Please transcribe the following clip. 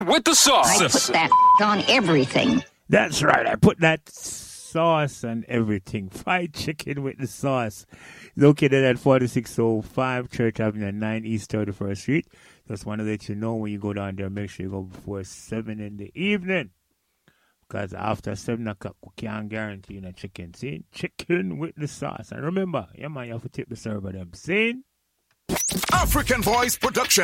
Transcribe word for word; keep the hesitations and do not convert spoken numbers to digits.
With the sauce. I put that on everything. That's right. I put that sauce on everything. Fried chicken with the sauce. Located at forty-six oh five Church Avenue, nine East thirty-first Street. Just want to let you know when you go down there, make sure you go before seven in the evening. Because after seven o'clock, we can't guarantee you no chicken. See? Chicken with the sauce. And remember, yeah, man, you have to tip the server them. See? African Voice Production.